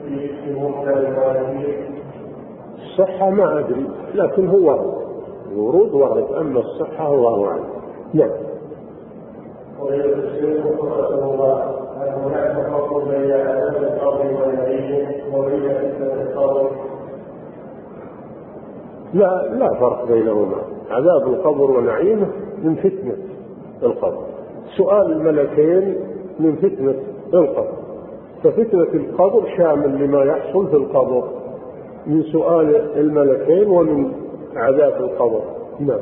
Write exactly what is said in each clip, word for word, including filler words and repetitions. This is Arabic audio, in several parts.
الصحة ما أدري، لكن هو ورود ورد، أما الصحة الله أعلم. نعم. لا لا فرق بينهما، عذاب القبر ونعيمه من فتنة القبر، سؤال الملكين من فتنة القبر، ففتنة القبر شامل لما يحصل في القبر من سؤال الملكين ومن عذاب القبر. نعم.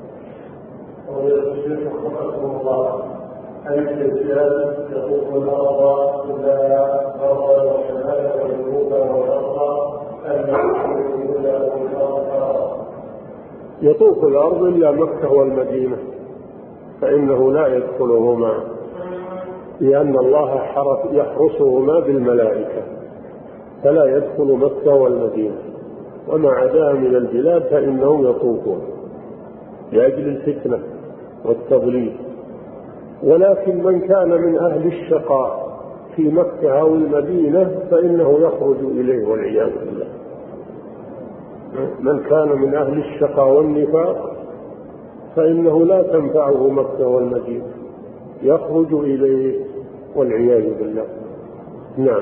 يطوف الأرض إلا مكة والمدينة فإنه لا يدخلهما، لأن الله يحرسهما بالملائكة، فلا يدخل مكة والمدينة، وما عداها من البلاد فإنهم يطوفون لأجل الفتنة والتضليل. ولكن من كان من أهل الشقاء في مكة أو المدينة فإنه يخرج إليه والعياذ بالله. من كان من أهل الشقاء والنفاق فإنه لا تنفعه مكة والمدينة، يخرج إليه والعياذ بالله. نعم.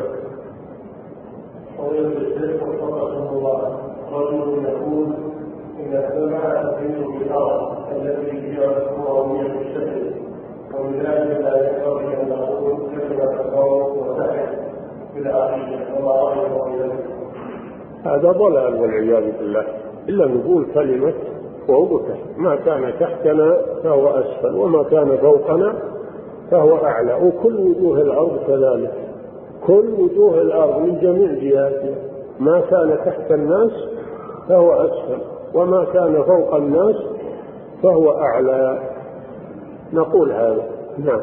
رجل يقول إن السماء تزيد بالأرض التي هي مكروهة في الشكل، ولذلك لا ينبغي أن نقول كلمة القول وتحت في العقيدة، وما رأيه في ذلك؟ هذا ضلال والعياذ بالله، إلا نقول كلمة فوق وتحت، ما كان تحتنا فهو أسفل، وما كان فوقنا فهو أعلى، وكل وجوه الأرض كذلك، كل وجوه الأرض من جميع جهاتها، ما كان تحت الناس فهو أسفل، وما كان فوق الناس فهو أعلى، نقول هذا. نعم.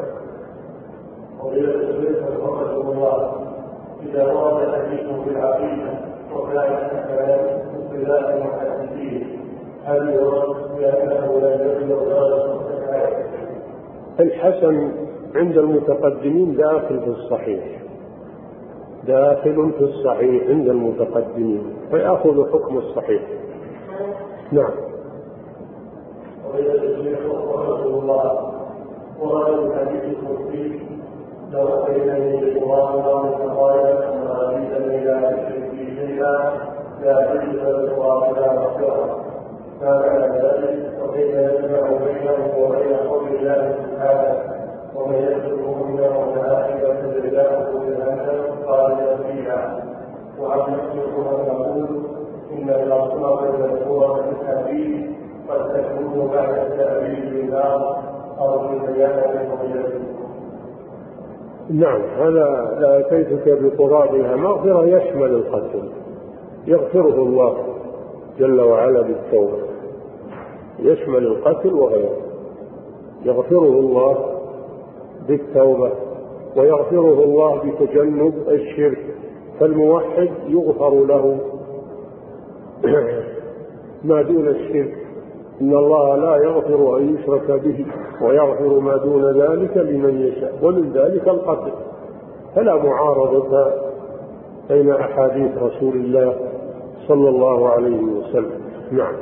إذا ورد الحديث في العقيدة وكان ابتلاء المحدثين هل يرد بأنه لا يجوز درجة التكليف؟ الحسن عند المتقدمين داخل في الصحيح، داخل في الصحيح عند المتقدمين، فيأخذ حكم الصحيح. نعم. وإذا الشيخ رسول الله ورد الحديث الكرسي لو أتينني بالقرآن من قضايا أن غريبا إلى يشرك في شيئا لا تجد بالقرآن لا مغفرة، فمعنى ذلك وكيف يجمع بينه وبين قول الله سبحانه ومن يسلكه منه الملائكة رجاله بالهمم خالدا فيها، وعن يسلكه أن نقول إن الأصنام المذكورة في الحديث قد تكون بعد التأويل بالنار أو في بيان المغيرين. نعم. هذا لا أتيتك بقرابها مغفرة يشمل القتل، يغفره الله جل وعلا بالتوبة، يشمل القتل وغيره، يغفره الله بالتوبة ويغفره الله بتجنب الشرك، فالموحد يغفر له ما دون الشرك، إن الله لا يغفر أن يشرك به ويغفر ما دون ذلك لمن يشاء، ومن ذلك القتل، فلا معارضة بين أحاديث رسول الله صلى الله عليه وسلم. نعم.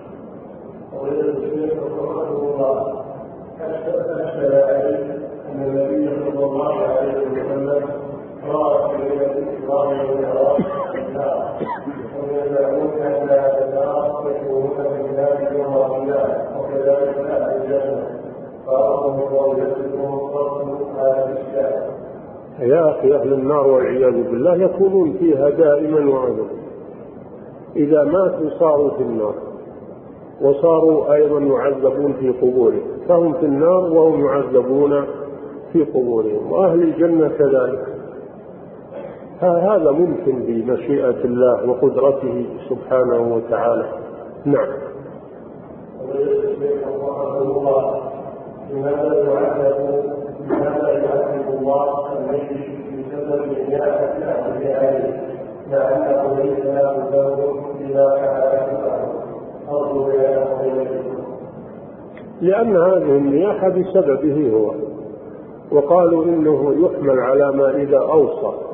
أن النبي صلى الله عليه وسلم رأى في ليلة الإسراء والمعراج النار، ويزعمون أن هذا النار يكونون في النار يوم القيامة، وكذلك أهل الجنة، فأرضهم الله يسلكهم الصرف هذا الإشكال. يا أخي، أهل النار والعياذ بالله يكونون فيها دائما وأبدا، إذا ماتوا صاروا في النار، وصاروا أيضا يعذبون في قبورهم، فهم في النار وهم يعذبون في قبورهم، وأهل الجنة كذلك. هذا ممكن بمشيئة الله وقدرته سبحانه وتعالى. نعم. لماذا يعذب لماذا يعذب الله الميت بسبب نعمة أهله لأنه ليس له ذنب إلا كان أرجو بيانه؟ لأن هذه النياحة بسببه هو، وقالوا إنه يحمل على ما إذا أوصى